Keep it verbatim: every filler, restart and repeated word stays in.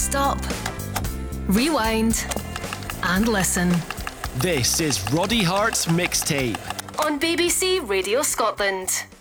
Stop, rewind, and listen. This is Roddy Hart's Mixtape On B B C Radio Scotland.